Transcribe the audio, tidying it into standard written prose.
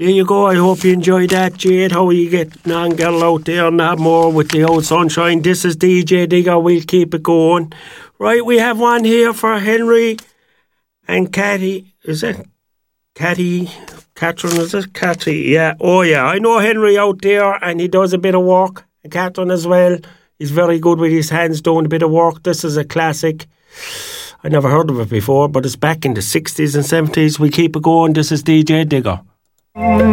There you go. I hope you enjoyed that, Jade. How are you getting on, girl, out there and that more with the old sunshine? This is DJ Digger. We'll keep it going. Right, we have one here for Henry and Catty. Is it Catty? Catherine, is it Catty? Yeah. Oh, yeah. I know Henry out there and he does a bit of work. And Catherine as well. He's very good with his hands doing a bit of work. This is a classic. I never heard of it before, but it's back in the 60s and 70s. We keep it going. This is DJ Digger.